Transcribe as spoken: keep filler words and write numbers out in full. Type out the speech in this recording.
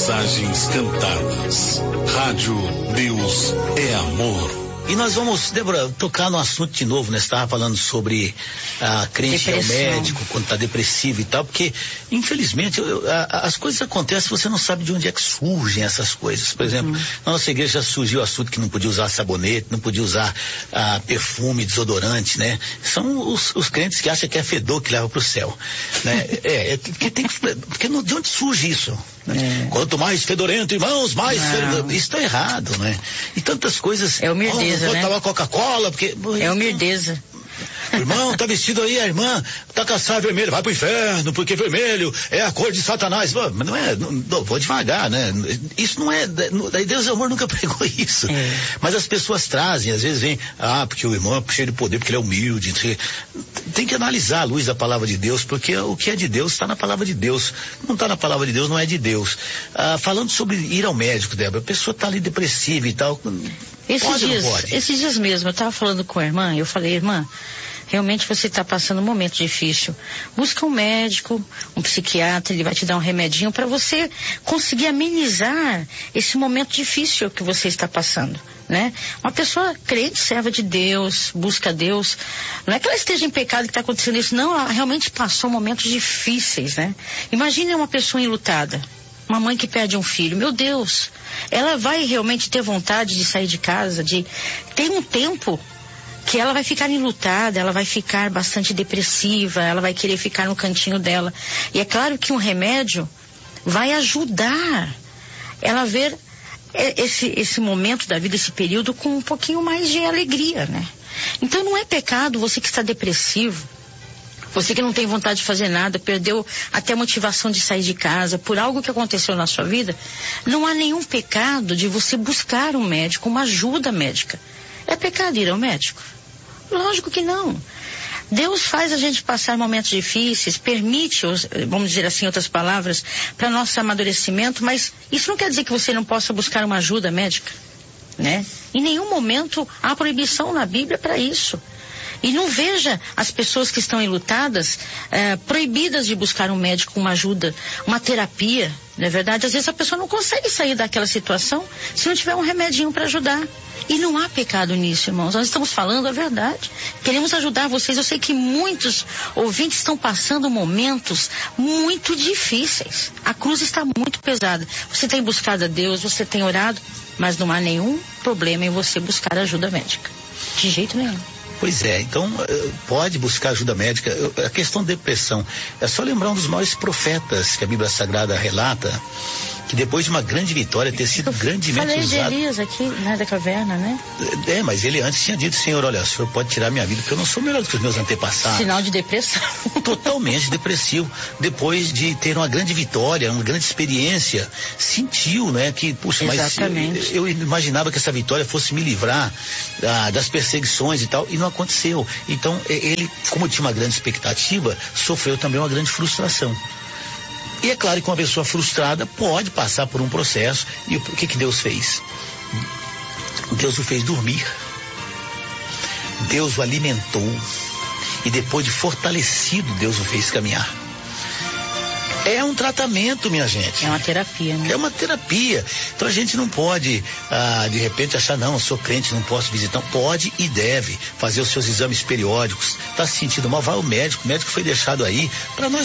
mensagens cantadas. Rádio Deus é Amor. E nós vamos, Débora, tocar no assunto de novo, né? Você estava falando sobre a crente ao médico, quando está depressivo e tal, porque, infelizmente, eu, eu, a, as coisas acontecem, você não sabe de onde é que surgem essas coisas. Por exemplo, uhum. na nossa igreja já surgiu o assunto que não podia usar sabonete, não podia usar ah, perfume, desodorante, né? São os, os crentes que acham que é fedor que leva para o céu, né? é, é porque tem que, porque não, de onde surge isso? Né? É. Quanto mais fedorento, irmãos, mais fedorento. Isso está errado, né? E tantas coisas. É humildeza, oh, não pode né? tomar Coca-Cola, porque... É humildeza. Irmão, tá vestido aí, a irmã tá com a saia vermelha, vai pro inferno, porque vermelho é a cor de Satanás. Pô, mas não é, não, não, vou devagar, né? Isso não é, daí Deus e amor nunca pregou isso. É. Mas as pessoas trazem, às vezes vem, ah, porque o irmão é cheio de poder, porque ele é humilde. Tem que analisar a luz da palavra de Deus, porque o que é de Deus está na palavra de Deus. Não está na palavra de Deus, não é de Deus. Ah, falando sobre ir ao médico, Débora, a pessoa tá ali depressiva e tal. Esses pode, dias, não pode? esses dias mesmo, eu tava falando com a irmã, eu falei, irmã, realmente você está passando um momento difícil. Busca um médico, um psiquiatra, ele vai te dar um remedinho para você conseguir amenizar esse momento difícil que você está passando, né? Uma pessoa crente, serva de Deus, busca Deus, não é que ela esteja em pecado que está acontecendo isso, não, ela realmente passou momentos difíceis, né? Imagine uma pessoa enlutada, uma mãe que perde um filho, meu Deus, ela vai realmente ter vontade de sair de casa, de ter um tempo que ela vai ficar enlutada, ela vai ficar bastante depressiva, ela vai querer ficar no cantinho dela. E é claro que um remédio vai ajudar ela a ver esse, esse momento da vida, esse período com um pouquinho mais de alegria, né? Então não é pecado você que está depressivo, você que não tem vontade de fazer nada, perdeu até a motivação de sair de casa por algo que aconteceu na sua vida, não há nenhum pecado de você buscar um médico, uma ajuda médica. É pecado ir ao médico? Lógico que não. Deus faz a gente passar momentos difíceis, permite, vamos dizer assim, outras palavras, para nosso amadurecimento, mas isso não quer dizer que você não possa buscar uma ajuda médica, né? Em nenhum momento há proibição na Bíblia para isso. E não veja as pessoas que estão enlutadas eh, proibidas de buscar um médico, uma ajuda, uma terapia. Não é verdade? Às vezes a pessoa não consegue sair daquela situação se não tiver um remedinho para ajudar. E não há pecado nisso, irmãos. Nós estamos falando a verdade. Queremos ajudar vocês. Eu sei que muitos ouvintes estão passando momentos muito difíceis. A cruz está muito pesada. Você tem buscado a Deus, você tem orado, mas não há nenhum problema em você buscar ajuda médica. De jeito nenhum. Pois é, então pode buscar ajuda médica. A questão da depressão, é só lembrar um dos maiores profetas que a Bíblia Sagrada relata, que depois de uma grande vitória, ter sido grandemente Falei usado... Falei de Elias aqui, né, da caverna, né? É, mas ele antes tinha dito, Senhor, olha, o Senhor pode tirar minha vida, porque eu não sou melhor do que os meus antepassados. Sinal de depressão. Totalmente depressivo. Depois de ter uma grande vitória, uma grande experiência, sentiu, né, que, puxa, Exatamente. mas eu, eu imaginava que essa vitória fosse me livrar ah, das perseguições e tal, e não aconteceu. Então, ele, como tinha uma grande expectativa, sofreu também uma grande frustração. E é claro que uma pessoa frustrada pode passar por um processo. E o que que Deus fez? Deus o fez dormir. Deus o alimentou. E depois de fortalecido, Deus o fez caminhar. É um tratamento, minha gente. É uma terapia, né? É uma terapia. Então a gente não pode, ah, de repente, achar, não, eu sou crente, não posso visitar. Pode e deve fazer os seus exames periódicos. Está se sentindo mal, vai ao médico. O médico foi deixado aí para nós